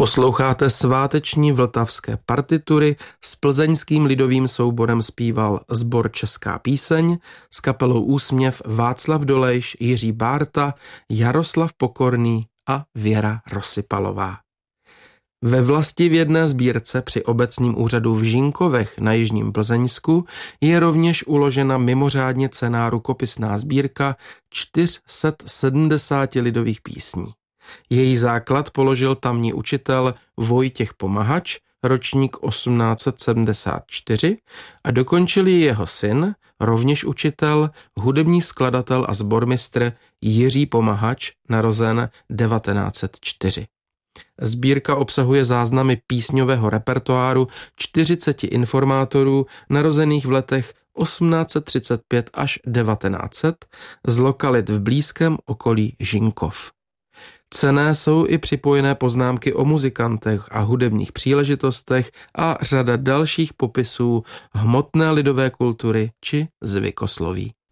Posloucháte sváteční vltavské partitury, s plzeňským lidovým souborem zpíval sbor Česká píseň, s kapelou Úsměv Václav Dolejš, Jiří Bárta, Jaroslav Pokorný a Věra Rosypalová. Ve vlastivědné sbírce při obecním úřadu v Žinkovech na jižním Plzeňsku je rovněž uložena mimořádně cenná rukopisná sbírka 470 lidových písní. Její základ položil tamní učitel Vojtěch Pomahač, ročník 1874, a dokončil ji jeho syn, rovněž učitel, hudební skladatel a sbormistr Jiří Pomahač, narozen 1904. Sbírka obsahuje záznamy písňového repertoáru 40 informátorů narozených v letech 1835 až 1900 z lokalit v blízkém okolí Žinkov. Cenné jsou i připojené poznámky o muzikantech a hudebních příležitostech a řada dalších popisů hmotné lidové kultury či zvykosloví.